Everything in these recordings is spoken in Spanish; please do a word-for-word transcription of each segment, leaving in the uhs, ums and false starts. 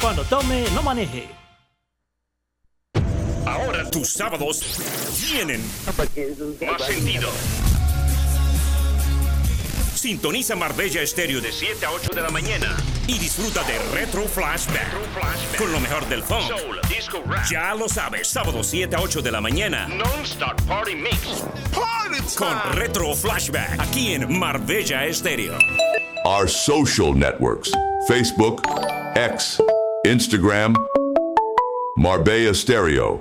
Cuando tome, no maneje. Ahora tus sábados tienen más sentido. Sintoniza Marbella Estéreo de siete a ocho de la mañana y disfruta de Retro Flashback, Retro Flashback. Con lo mejor del funk, soul, disco, rap. Ya lo sabes, sábado siete a ocho de la mañana. Non-stop party mix. Party time. Con Retro Flashback, aquí en Marbella Estéreo. Our social networks: Facebook, X, Instagram, Marbella Stereo.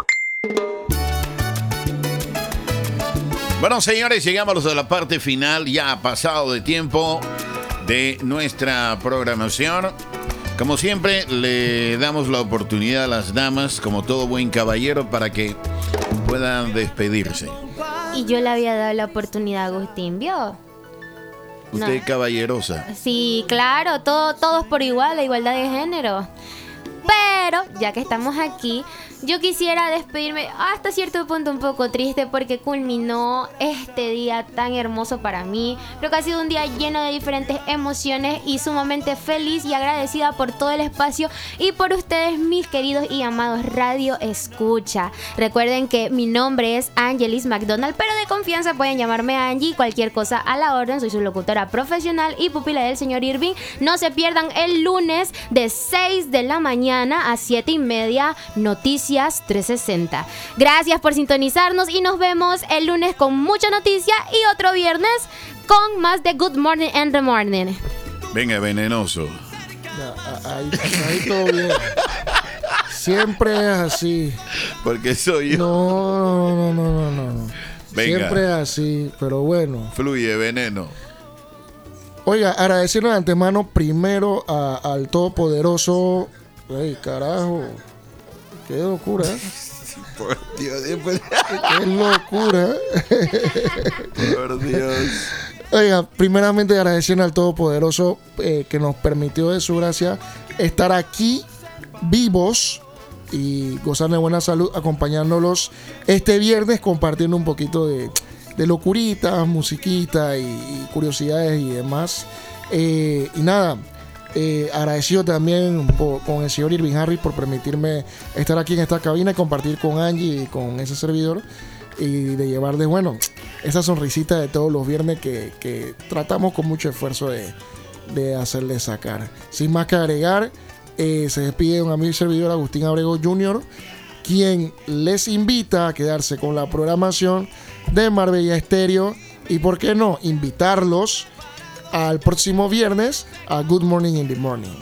Bueno, señores, llegamos a la parte final. Ya ha pasado de tiempo de nuestra programación. Como siempre, le damos la oportunidad a las damas, como todo buen caballero, para que puedan despedirse. Y yo le había dado la oportunidad a Agustín, ¿vio? Usted es no. caballerosa. Sí, claro, todo, todos por igual, la igualdad de género. Pero, ya que estamos aquí, yo quisiera despedirme hasta cierto punto un poco triste porque culminó este día tan hermoso para mí. Creo que ha sido un día lleno de diferentes emociones y sumamente feliz y agradecida por todo el espacio y por ustedes, mis queridos y amados Radio Escucha. Recuerden que mi nombre es Angelis McDonald, pero de confianza pueden llamarme Angie, cualquier cosa a la orden. Soy su locutora profesional y pupila del señor Irving. No se pierdan el lunes de seis de la mañana a siete y media, Noticias trescientos sesenta. Gracias por sintonizarnos y nos vemos el lunes con mucha noticia y otro viernes con más de Good Morning and the Morning. Venga, venenoso. Ya, ahí, ahí todo bien. Siempre es así. Porque soy yo. No, no, no, no, no. Venga. Siempre es así, pero bueno. Fluye, veneno. Oiga, agradecerle de antemano primero a, al Todopoderoso. Ay, carajo. Qué locura. Por Dios, después. Qué locura. Por Dios. Oiga, primeramente agradecer al Todopoderoso eh, que nos permitió de su gracia estar aquí vivos y gozar de buena salud, acompañándolos este viernes, compartiendo un poquito de, de locuritas, musiquita y, y curiosidades y demás. Eh, y nada. Eh, agradecido también por, con el señor Irving Harris por permitirme estar aquí en esta cabina y compartir con Angie y con ese servidor y de llevarles, bueno, esa sonrisita de todos los viernes que, que tratamos con mucho esfuerzo de, de hacerles sacar. Sin más que agregar, eh, se despide un amigo y servidor, Agustín Abrego junior, quien les invita a quedarse con la programación de Marbella Estéreo y, ¿por qué no?, invitarlos al próximo viernes a Good Morning in the Morning.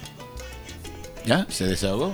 ¿Ya? ¿Se desahogó?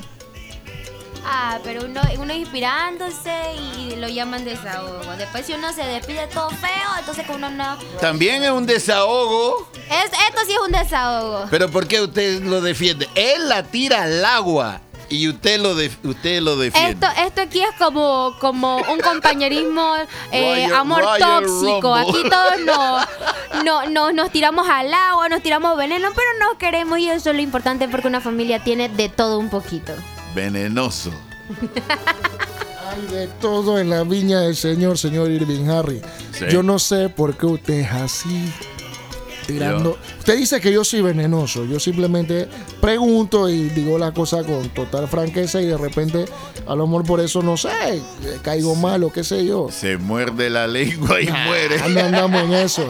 Ah, pero uno, uno inspirándose y lo llaman desahogo. Después si uno se despide todo feo, entonces con uno no... También es un desahogo. Es, esto sí es un desahogo. Pero ¿por qué usted lo defiende? Él la tira al agua y usted lo, de, usted lo defiende. Esto, esto aquí es como, como un compañerismo, eh, Royal, amor Royal tóxico. Rumble. Aquí todos no, no, no, nos tiramos al agua, nos tiramos veneno, pero nos queremos y eso es lo importante porque una familia tiene de todo un poquito. Venenoso. Hay de todo en la viña del Señor, señor Irving Harris. Sí. Yo no sé por qué usted es así. Tirando. Yo. Usted dice que yo soy venenoso. Yo simplemente pregunto y digo la cosa con total franqueza y de repente, a lo mejor por eso, no sé, caigo mal o qué sé yo. Se muerde la lengua y muere. No andamos en eso.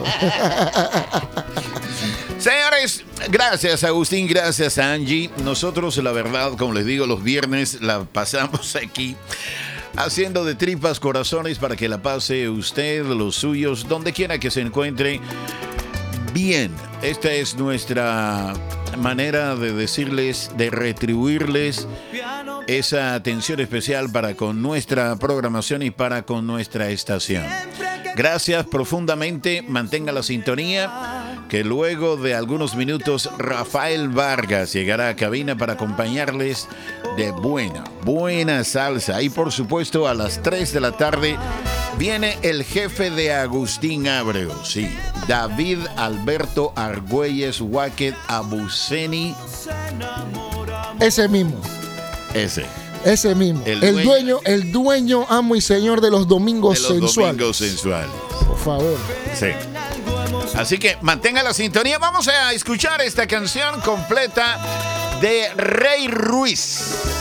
Señores, gracias Agustín, gracias a Angie. Nosotros, la verdad, como les digo, los viernes la pasamos aquí haciendo de tripas corazones para que la pase usted, los suyos, donde quiera que se encuentre. Bien, esta es nuestra manera de decirles, de retribuirles esa atención especial para con nuestra programación y para con nuestra estación. Gracias profundamente, mantenga la sintonía, que luego de algunos minutos Rafael Vargas llegará a cabina para acompañarles de buena, buena salsa. Y por supuesto a las tres de la tarde viene el jefe de Agustín Abreu, sí, David Alberto Argüelles Wacket Abuceni. Ese mismo. Ese. Ese mismo. El, el dueño, dueño, el dueño, amo y señor de los domingos de los sensuales. Domingos sensuales. Por favor. Sí. Así que mantenga la sintonía. Vamos a escuchar esta canción completa de Rey Ruiz.